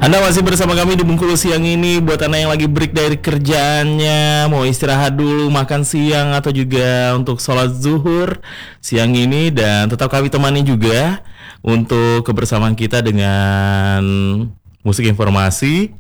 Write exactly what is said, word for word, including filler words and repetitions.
Anda masih bersama kami di Bengkulu siang ini. Buat Anda yang lagi break dari kerjaannya, mau istirahat dulu, makan siang, atau juga untuk sholat zuhur siang ini. Dan tetap kami temani juga untuk kebersamaan kita dengan musik informasi.